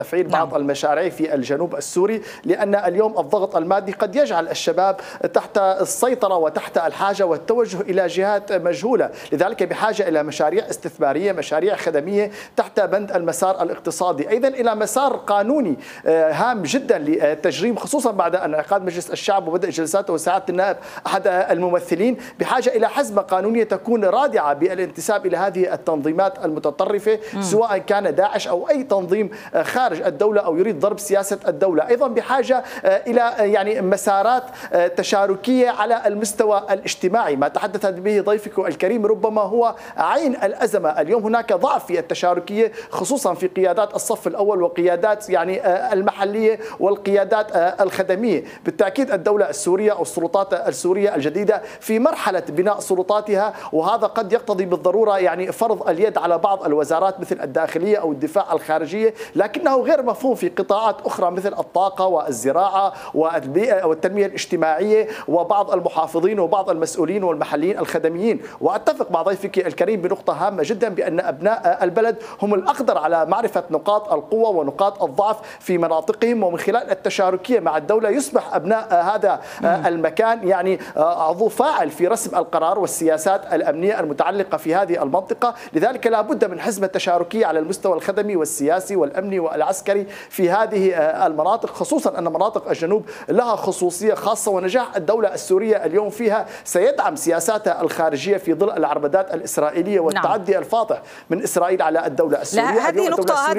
تفعيل بعض المشاريع في الجنوب السوري، لأن اليوم الضغط المادي قد يجعل الشباب تحت السيطرة وتحت الحاجة والتوجه إلى جهات مجهولة، لذلك بحاجة إلى مشاريع استثمارية، مشاريع خدمية تحت بند المسار الاقتصادي، أيضا إلى مسار قانوني هام جدا للتجريم، خصوصا بعد انعقاد مجلس الشعب وبدء جلساته وسعادة النائب أحد الممثلين، بحاجة إلى حزمة قانونية تكون رادعة بالانتساب إلى هذه التنظيمات المتطرفة، سواء كان داعش أو أي تنظيم خارج الدولة أو يريد ضرب سياسة الدولة. أيضا بحاجة إلى مسارات تشاركية على المستوى الاجتماعي، ما تحدث به ضيفك الكريم ربما هو عين الأزمة. اليوم هناك ضعف في التشاركية، خصوصا في قيادات الصف الأول وقيادات المحلية والقيادات الخدمية. بالتأكيد الدولة السورية أو السلطات السورية الجديدة في مرحلة بناء سلطاتها، وهذا قد يقتضي بالضرورة فرض اليد على بعض الوزارات مثل الداخلية أو الدفاع الخارجية، لكنه غير مفهوم في قطاعات أخرى مثل الطاقة والزراعة والبيئة والتنمية الاجتماعية وبعض المحافظين وبعض المسؤولين والمحليين الخدميين. وأتفق مع ضيفك الكريم بنقطة هامة جدا، بأن أبناء البلد هم الأقدر على معرفة نقاط القوة ونقاط الضعف في مناطقهم، ومن خلال التشاركية مع الدولة يصبح أبناء هذا المكان عضو فاعل في رسم القرار والسياسات الأمنية المتعلقة في هذه المنطقة. لذلك لا بد من حزمة تشاركية على المستوى الخدمي والسياسي والأمني والعسكري في هذه المناطق، خصوصا أن مناطق الجنوب لها خصوصية خاصة، ونجاح الدولة السورية اليوم فيها سيدعم سياساتها الخارجية في ظل العربدات الإسرائيلية والتعدي الفاضح من إسرائيل على الدولة السورية. هذه نقطة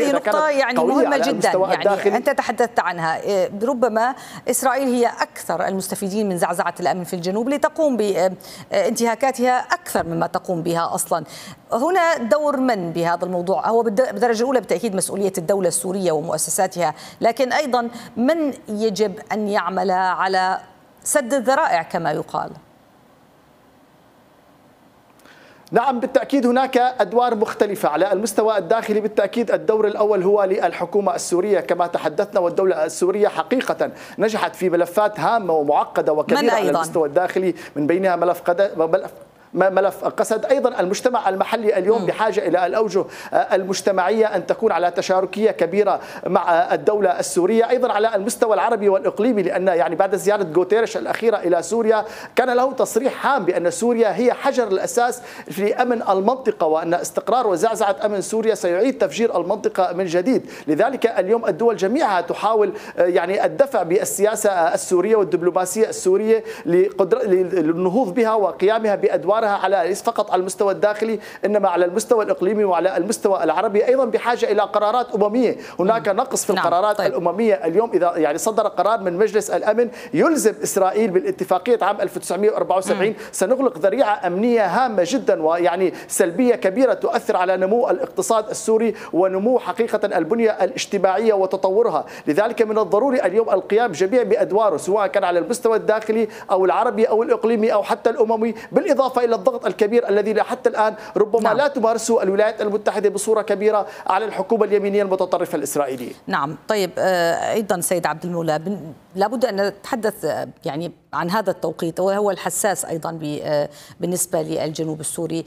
مهمة جدا، أنت تحدثت عنها. ربما إسرائيل هي أكثر المستفيدين من زعزعة الأمن في الجنوب لتقوم بانتهاكاتها أكثر مما تقوم بها أصلا. هنا دور من بهذا الموضوع؟ هو بالدرجة الأولى بالتأكيد مسؤولية الدولة السورية ومؤسساتها، لكن أيضا من يجب أن يعمل على سد الذرائع كما يقال؟ نعم بالتأكيد هناك أدوار مختلفة. على المستوى الداخلي بالتأكيد الدور الأول هو للحكومة السورية كما تحدثنا، والدولة السورية حقيقة نجحت في ملفات هامة ومعقدة وكبيرة على المستوى الداخلي، من بينها ملف قسد. أيضا المجتمع المحلي اليوم بحاجة إلى الأوجه المجتمعية أن تكون على تشاركية كبيرة مع الدولة السورية. أيضا على المستوى العربي والإقليمي، لأن بعد زيارة غوتيريش الأخيرة إلى سوريا كان له تصريح هام بأن سوريا هي حجر الأساس في أمن المنطقة، وأن استقرار وزعزعة أمن سوريا سيعيد تفجير المنطقة من جديد. لذلك اليوم الدول جميعها تحاول الدفع بالسياسة السورية والدبلوماسية السورية للنهوض بها وقيامها بأدوار فقط على المستوى الداخلي، إنما على المستوى الإقليمي وعلى المستوى العربي أيضا بحاجة إلى قرارات أممية. هناك نقص في القرارات الأممية اليوم. إذا صدر قرار من مجلس الأمن يلزم إسرائيل بالاتفاقية عام 1974 سنغلق ذريعة أمنية هامة جدا سلبية كبيرة تؤثر على نمو الاقتصاد السوري ونمو حقيقة البنية الاجتماعية وتطورها. لذلك من الضروري اليوم القيام جميع بأدواره، سواء كان على المستوى الداخلي أو العربي أو الإقليمي أو حتى الأممي، بالإضافة إلى الضغط الكبير الذي حتى الآن ربما لا تمارسه الولايات المتحدة بصورة كبيرة على الحكومة اليمينية المتطرفة الإسرائيلية. نعم. طيب أيضا سيد عبد المولى، لابد أن نتحدث عن هذا التوقيت وهو الحساس أيضا بالنسبة للجنوب السوري.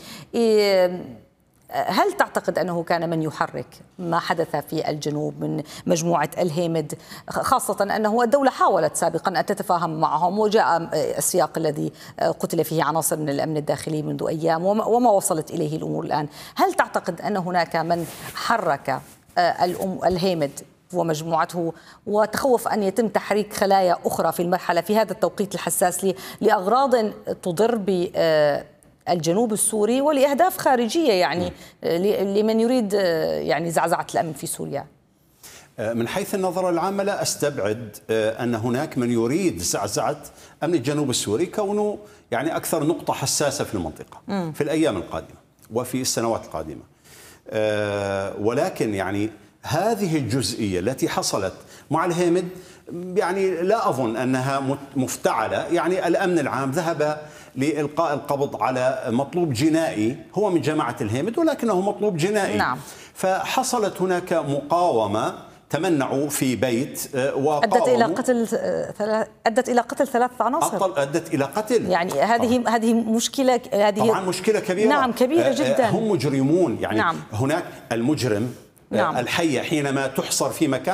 هل تعتقد أنه كان من يحرك ما حدث في الجنوب من مجموعة الهيمد، خاصة أنه الدولة حاولت سابقا أن تتفاهم معهم وجاء السياق الذي قتل فيه عناصر من الأمن الداخلي منذ أيام وما وصلت إليه الأمور الآن؟ هل تعتقد أن هناك من حرك الهيمد ومجموعته وتخوف أن يتم تحريك خلايا أخرى في المرحلة في هذا التوقيت الحساس لأغراض تضر بالجنوب السوري ولأهداف خارجية لمن يريد زعزعة الأمن في سوريا؟ من حيث النظرة العامة لا أستبعد أن هناك من يريد زعزعة أمن الجنوب السوري، كونه أكثر نقطة حساسة في المنطقة في الأيام القادمة وفي السنوات القادمة. ولكن هذه الجزئية التي حصلت مع الهيمد لا أظن أنها مفتعلة. الأمن العام ذهب لإلقاء القبض على مطلوب جنائي هو من جماعة الهيمد، ولكنه مطلوب جنائي. نعم. فحصلت هناك مقاومة، تمنعوا في بيت أدت إلى قتل 3 عناصر. أدت إلى قتل. هذه مشكلة، طبعا مشكلة كبيرة. نعم كبيرة جدا. هم مجرمون. نعم. هناك المجرم نعم. الحية حينما تحصر في مكان